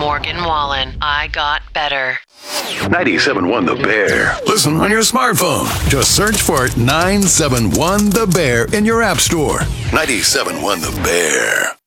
Morgan Wallen. I got better. 97.1 The Bear. Listen on your smartphone. Just search for 971 The Bear in your app store. 97.1 The Bear.